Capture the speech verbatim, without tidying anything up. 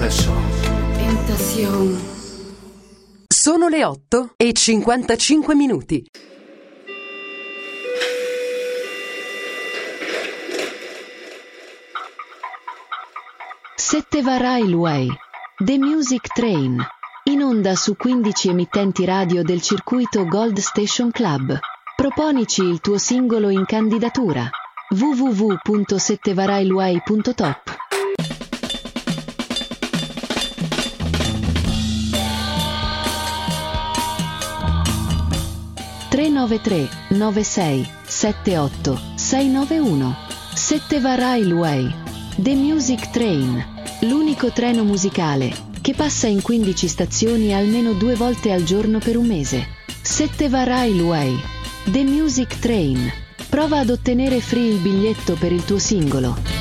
Impression. Tentazione. Sono le otto e cinquantacinque minuti. Setteva Railway, The Music Train, in onda su quindici emittenti radio del circuito Gold Station Club. Proponici il tuo singolo in candidatura. w w w punto settevarailway punto top. tre nove tre nove sei sette otto sei nove uno. Setteva Railway, The Music Train, l'unico treno musicale che passa in quindici stazioni almeno due volte al giorno per un mese. Setteva Railway, The Music Train. Prova ad ottenere free il biglietto per il tuo singolo.